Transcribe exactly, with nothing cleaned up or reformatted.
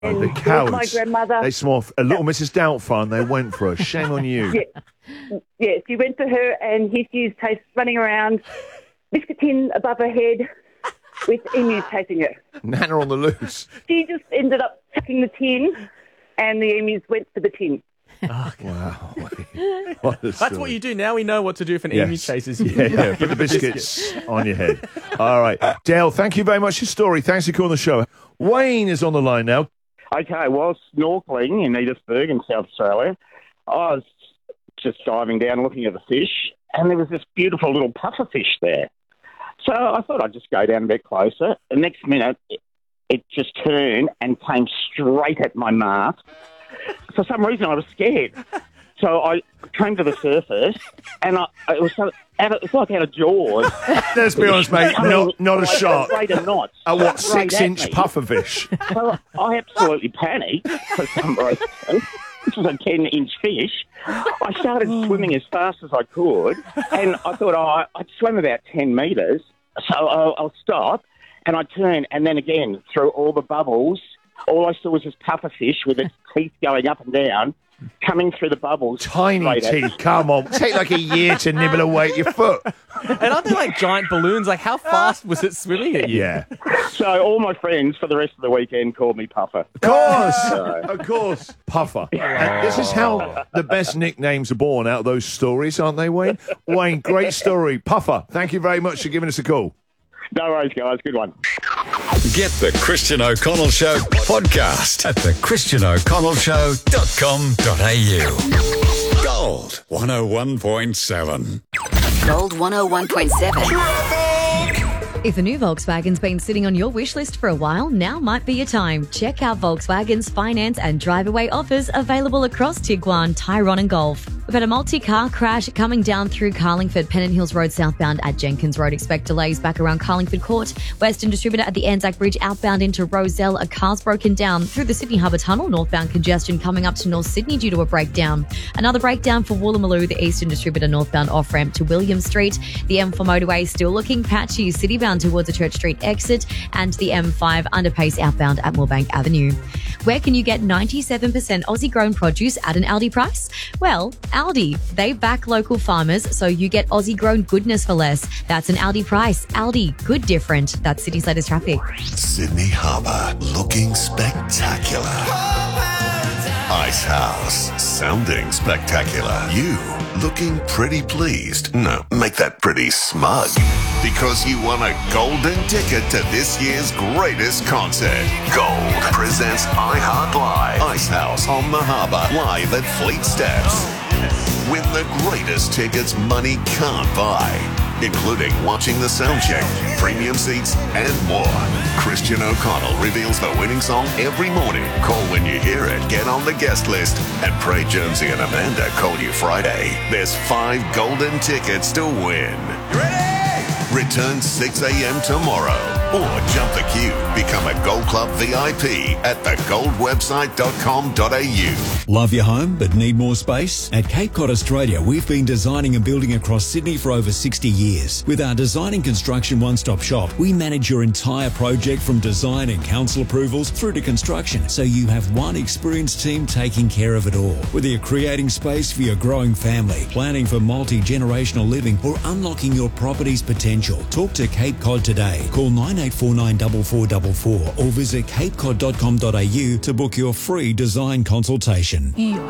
And the cowards. My grandmother. They smell a little Missus Doubtfire and they went for her. Shame on you. Yeah. yeah, she went for her and his used taste running around, biscuit tin above her head with emus chasing her. Nana on the loose. She just ended up chucking the tin and the emus went for the tin. Oh, wow. What That's story. what you do. Now we know what to do if an Yes. emu chases you. Yeah, yeah. Put the biscuits on your head. All right. Dale, thank you very much for your story. Thanks for calling the show. Wayne is on the line now. Okay, while snorkelling in Edithburgh in South Australia, I was just diving down looking at the fish, and there was this beautiful little puffer fish there. So I thought I'd just go down a bit closer. The next minute, it, it just turned and came straight at my mast. For some reason, I was scared. So I came to the surface, and I, it was so, out of, it's like out of Jaws. Let's be honest, mate. Not, not a Like shark. straight at knots. A what, Straight at six-inch me. pufferfish? So I absolutely panicked for some reason. This was a ten-inch fish. I started swimming as fast as I could, and I thought, oh, I'd swim about ten metres, so I'll, I'll stop, and I turn, and then again, through all the bubbles, all I saw was this pufferfish with its teeth going up and down, coming through the bubbles. Tiny straight at me. teeth. Come on. Take like a year to nibble away at your foot. And aren't they like giant balloons? Like, how fast was it swimming at you? Yeah. So all my friends for the rest of the weekend called me Puffer. Of course. Of course. Puffer. And this is how the best nicknames are born out of those stories, aren't they, Wayne? Wayne, great story. Puffer, thank you very much for giving us a call. No worries, guys. Good one. Get the Christian O'Connell Show podcast at the christian o'connell show dot com dot a u. Gold one oh one point seven. Gold one oh one point seven. If a new Volkswagen's been sitting on your wish list for a while, now might be your time. Check out Volkswagen's finance and drive-away offers available across Tiguan, Tyrone and Golf. We've had a multi-car crash coming down through Carlingford, Pennant Hills Road southbound at Jenkins Road. Expect delays back around Carlingford Court. Western Distributor at the Anzac Bridge outbound into Rozelle. A car's broken down through the Sydney Harbour Tunnel. Northbound congestion coming up to North Sydney due to a breakdown. Another breakdown for Woolloomooloo, the Eastern Distributor northbound off-ramp to William Street. The M four motorway still looking patchy. Citybound towards the Church Street exit and the M five underpace outbound at Moorebank Avenue. Where can you get ninety-seven percent Aussie grown produce at an Aldi price? Well, Aldi. They back local farmers so you get Aussie grown goodness for less. That's an Aldi price. Aldi, good different. That's City's latest traffic. Sydney Harbour, looking spectacular. Ice House, sounding spectacular. You, looking pretty pleased. No, make that pretty smug. Because you won a golden ticket to this year's greatest concert. Gold presents iHeart Live. Ice House on the Harbour, live at Fleet Steps. Win the greatest tickets money can't buy, including watching the sound check, premium seats, and more. Christian O'Connell reveals the winning song every morning. Call when you hear it, get on the guest list, and pray Jonesy and Amanda call you Friday. There's five golden tickets to win. You ready? Return six a.m. tomorrow. Or jump the queue. Become a Gold Club V I P at the gold website dot com dot a u. Love your home but need more space? At Cape Cod Australia, we've been designing and building across Sydney for over sixty years. With our design and construction one-stop shop, we manage your entire project from design and council approvals through to construction, so you have one experienced team taking care of it all. Whether you're creating space for your growing family, planning for multi-generational living, or unlocking your property's potential, talk to Cape Cod today. Call nine eight four nine four four four four or visit cape cod dot com dot a u to book your free design consultation.